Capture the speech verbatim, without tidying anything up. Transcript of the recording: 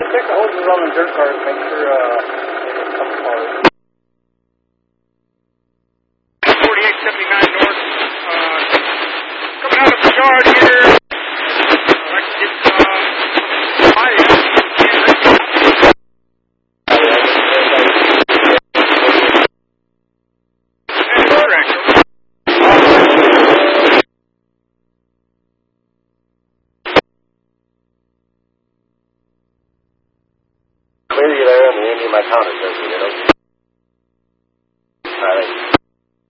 Check the hoses on the dirt cars, make sure uh, they get some apart. forty-eight seventy-nine north, uh, coming out of the yard here. I'd like to get, uh, high out. Clear you there on the Indian my counter, says you know.